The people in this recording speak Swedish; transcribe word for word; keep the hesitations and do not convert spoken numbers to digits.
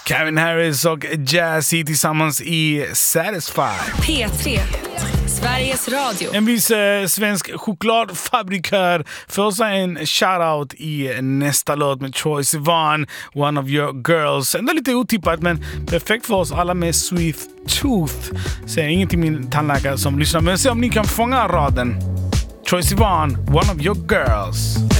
Calvin Harris och Jazzy tillsammans i Satisfy. P tre, Sveriges Radio. En viss eh, svensk chokladfabrikör får sig en shoutout i nästa låt med Troye Sivan, One of Your Girls. Ändå lite otippat, men perfekt för oss alla med Sweet Tooth. Säger inget till min tandläkare som lyssnar, men se om ni kan fånga raden. Troye Sivan, One of Your Girls.